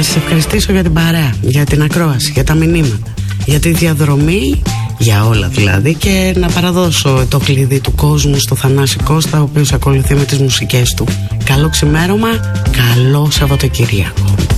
Να σας ευχαριστήσω για την παρέα, για την ακρόαση, για τα μηνύματα, για τη διαδρομή, για όλα δηλαδή, και να παραδώσω το κλειδί του κόσμου στο Θανάση Κώστα, ο οποίος ακολουθεί με τις μουσικές του. Καλό ξημέρωμα, καλό Σαββατοκύριακο.